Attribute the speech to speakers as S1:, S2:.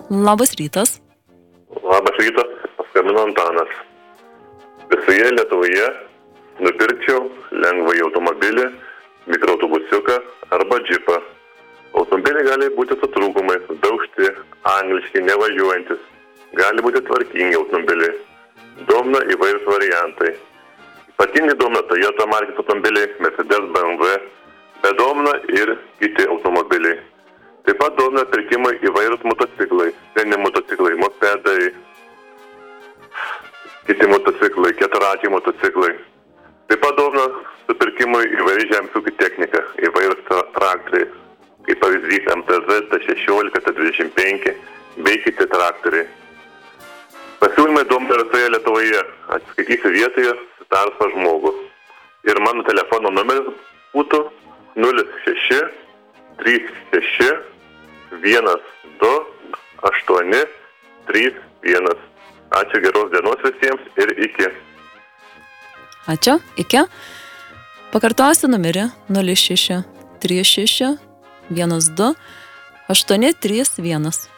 S1: Labas rytas.
S2: Labas rytas, paskambino Antanas. Visoje Lietuvoje nupirkčiau lengvąjį automobilį, mikroautobusiuką arba džipą. Automobiliai gali būti su trūkumais, daužti, angliški, nevažiuojantis. Gali būti tvarkingi automobiliai. Domina įvairius variantai. Ypatingai domina Toyota markės automobiliai, Mercedes, BMW, bet domina ir kiti automobiliai. Taip pat domina pirkimai įvairūs motociklai, seni motociklai, mopedai, kiti motociklai, keturračiai motociklai. Taip pat domina supirkimai įvairiai žemės ūkio technika, įvairūs traktoriai, kaip pavyzdys MTZ, T16, T25 bei kiti traktoriai. Pasiūlymai domina visoje Lietuvoje, atsiskaitysiu vietoje, sutars pas žmogų. Ir mano telefono numeris būtų 06 36 12 831. Ačiū, geros dienos visiems ir iki.
S1: Ačiū, iki. Pakartosiu numerį 06 36 12 831.